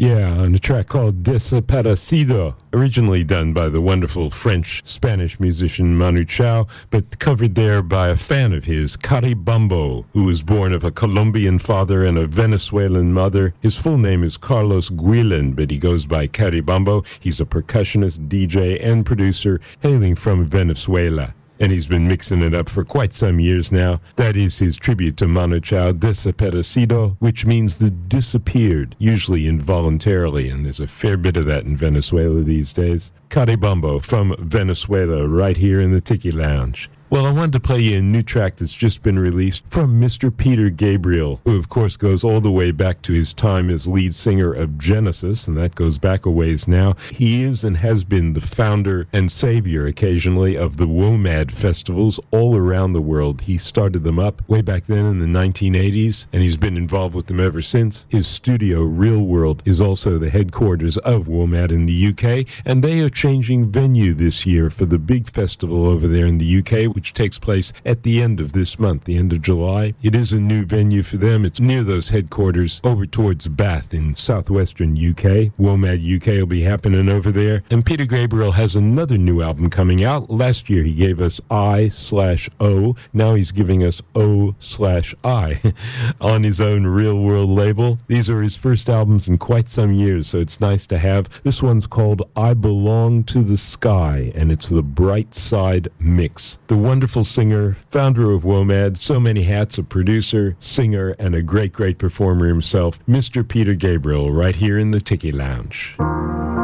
Yeah, on a track called Desaparecido, originally done by the wonderful French-Spanish musician Manu Chao, but covered there by a fan of his, Caribambo, who was born of a Colombian father and a Venezuelan mother. His full name is Carlos Guillen, but he goes by Caribambo. He's a percussionist, DJ, and producer hailing from Venezuela. And he's been mixing it up for quite some years now. That is his tribute to Manu Chao, Desaparecido, which means the disappeared, usually involuntarily, and there's a fair bit of that in Venezuela these days. Caribambo from Venezuela, right here in the Tiki Lounge. Well, I wanted to play you a new track that's just been released from Mr. Peter Gabriel, who of course goes all the way back to his time as lead singer of Genesis, and that goes back a ways now. He is and has been the founder and savior occasionally of the WOMAD festivals all around the world. He started them up way back then in the 1980s, and he's been involved with them ever since. His studio, Real World, is also the headquarters of WOMAD in the UK, and they are changing venue this year for the big festival over there in the UK, which takes place at the end of this month, the end of July. It is a new venue for them. It's near those headquarters over towards Bath in southwestern UK. WOMAD UK will be happening over there. And Peter Gabriel has another new album coming out. Last year he gave us I/O. Now he's giving us O/I on his own Real World label. These are his first albums in quite some years, so it's nice to have. This one's called I Belong to the Sky, and it's the Bright Side Mix. The wonderful singer, founder of WOMAD, so many hats, a producer, singer, and a great, great performer himself, Mr. Peter Gabriel, right here in the Tiki Lounge.